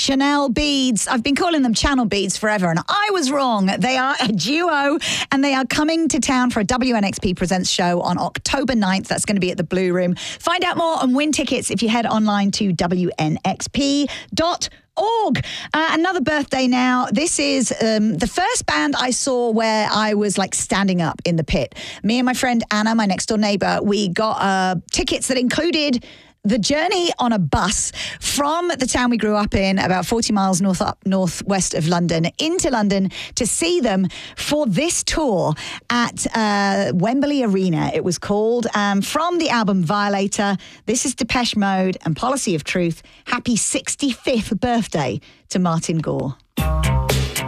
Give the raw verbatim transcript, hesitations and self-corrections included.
Chanel Beads. I've been calling them Channel Beads forever, and I was wrong. They are a duo, and they are coming to town for a W N X P Presents show on October ninth. That's going to be at the Blue Room. Find out more and win tickets if you head online to W N X P dot org. Uh, another birthday now. This is um, the first band I saw where I was like standing up in the pit. Me and my friend Anna, my next door neighbor, we got uh, tickets that included the journey on a bus from the town we grew up in, about forty miles north up northwest of London, into London to see them for this tour at uh, Wembley Arena. It was called um, from the album Violator. This is Depeche Mode and Policy of Truth. Happy sixty-fifth birthday to Martin Gore.